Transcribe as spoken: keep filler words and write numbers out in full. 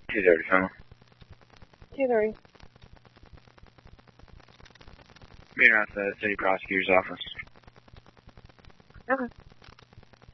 two thirty, Fennel. two thirty. Meet her at the city prosecutor's office. Okay.